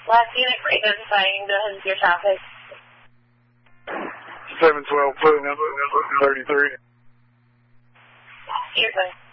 Last unit for identifying the your traffic. 712, putting up 33. You're fine.